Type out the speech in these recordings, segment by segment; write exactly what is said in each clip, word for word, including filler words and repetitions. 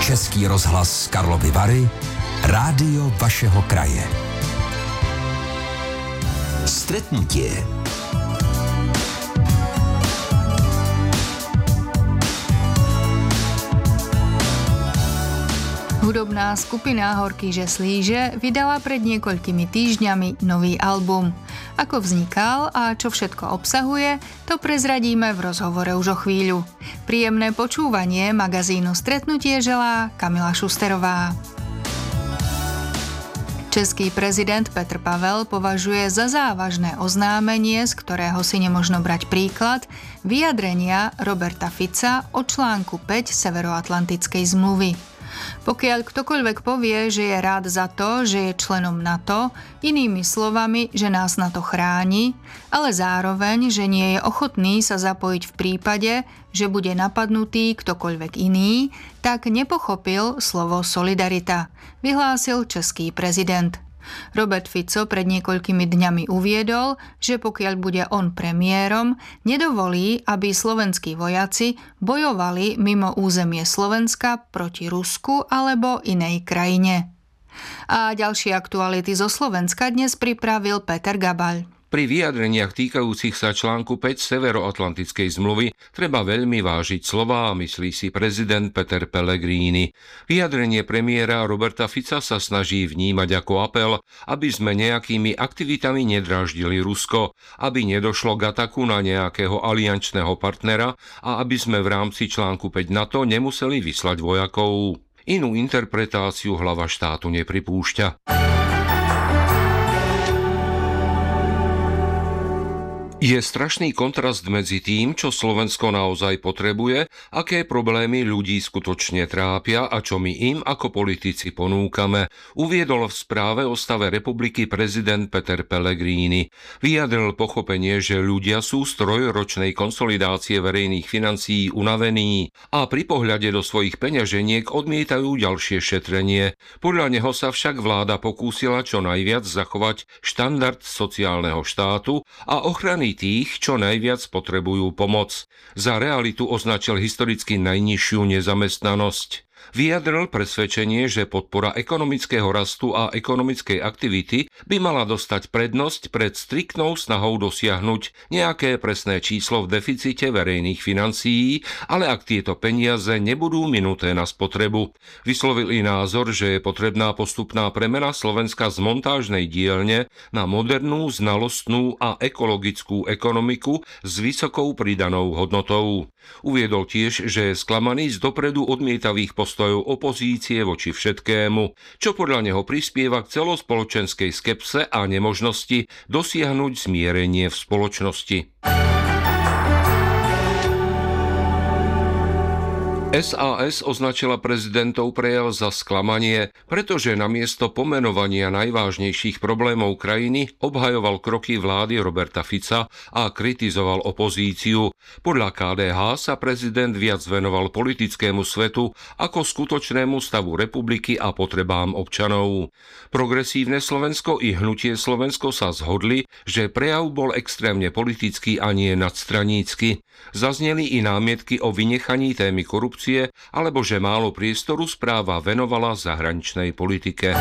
Český rozhlas Karlovy Vary, rádio vašeho kraje. Stretnutie. Hudobná skupina Horký že slíže vydala pred niekoľkými týždňami nový album. Ako vznikal a čo všetko obsahuje, to prezradíme v rozhovore už o chvíľu. Príjemné počúvanie magazínu Stretnutie želá Kamila Šusterová. Český prezident Petr Pavel považuje za závažné oznámenie, z ktorého si nemožno brať príklad, vyjadrenia Roberta Fica o článku päť Severoatlantickej zmluvy. Pokiaľ ktokoľvek povie, že je rád za to, že je členom NATO, inými slovami, že nás NATO chráni, ale zároveň, že nie je ochotný sa zapojiť v prípade, že bude napadnutý ktokoľvek iný, tak nepochopil slovo solidarita, vyhlásil český prezident. Robert Fico pred niekoľkými dňami uviedol, že pokiaľ bude on premiérom, nedovolí, aby slovenskí vojaci bojovali mimo územie Slovenska proti Rusku alebo inej krajine. A ďalšie aktuality zo Slovenska dnes pripravil Peter Gabaľ. Pri vyjadreniach týkajúcich sa článku päť Severoatlantickej zmluvy treba veľmi vážiť slová, myslí si prezident Peter Pellegrini. Vyjadrenie premiéra Roberta Fica sa snaží vnímať ako apel, aby sme nejakými aktivitami nedráždili Rusko, aby nedošlo k ataku na nejakého aliančného partnera a aby sme v rámci článku päť NATO nemuseli vyslať vojakov. Inú interpretáciu hlava štátu nepripúšťa. Je strašný kontrast medzi tým, čo Slovensko naozaj potrebuje, aké problémy ľudí skutočne trápia a čo my im ako politici ponúkame, uviedol v správe o stave republiky prezident Peter Pellegrini. Vyjadril pochopenie, že ľudia sú z trojročnej konsolidácie verejných financií unavení a pri pohľade do svojich peňaženiek odmietajú ďalšie šetrenie. Podľa neho sa však vláda pokúsila čo najviac zachovať štandard sociálneho štátu a ochrany tých, čo najviac potrebujú pomoc. Za realitu označil historicky najnižšiu nezamestnanosť. Vyjadril presvedčenie, že podpora ekonomického rastu a ekonomickej aktivity by mala dostať prednosť pred striktnou snahou dosiahnuť nejaké presné číslo v deficite verejných financií, ale ak tieto peniaze nebudú minuté na spotrebu. Vyslovil i názor, že je potrebná postupná premena Slovenska z montážnej dielne na modernú, znalostnú a ekologickú ekonomiku s vysokou pridanou hodnotou. Uviedol tiež, že je sklamaný z dopredu odmietavých postojov opozície voči všetkému, čo podľa neho prispieva k celospoločenskej skepse a nemožnosti dosiahnuť zmierenie v spoločnosti. es a es označila prezidentov prejav za sklamanie, pretože namiesto pomenovania najvážnejších problémov krajiny obhajoval kroky vlády Roberta Fica a kritizoval opozíciu. Podľa ká dé há sa prezident viac venoval politickému svetu ako skutočnému stavu republiky a potrebám občanov. Progresívne Slovensko i Hnutie Slovensko sa zhodli, že prejav bol extrémne politický a nie nadstranícky. Zazneli i námietky o vynechaní témy korupcie, alebo že málo priestoru správa venovala zahraničnej politike.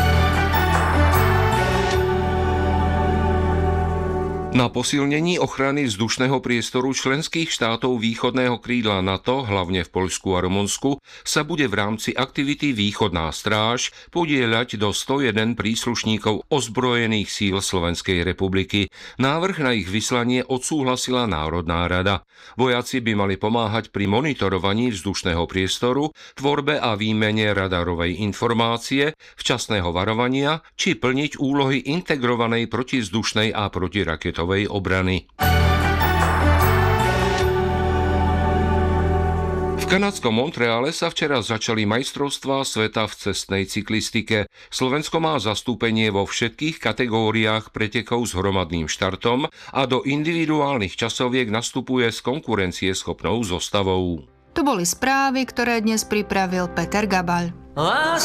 Na posilnení ochrany vzdušného priestoru členských štátov východného krídla NATO, hlavne v Poľsku a Rumunsku, sa bude v rámci aktivity Východná stráž podieľať do sto jeden príslušníkov ozbrojených síl Slovenskej republiky. Návrh na ich vyslanie odsúhlasila Národná rada. Vojaci by mali pomáhať pri monitorovaní vzdušného priestoru, tvorbe a výmene radarovej informácie, včasného varovania či plniť úlohy integrovanej protizdušnej a protiraketovej obrany. V kanadskom Montreale sa včera začali majstrovstvá sveta v cestnej cyklistike. Slovensko má zastúpenie vo všetkých kategóriách pretekov s hromadným štartom a do individuálnych časoviek nastupuje s konkurencieschopnou zostavou. To boli správy, ktoré dnes pripravil Peter Gabaľ.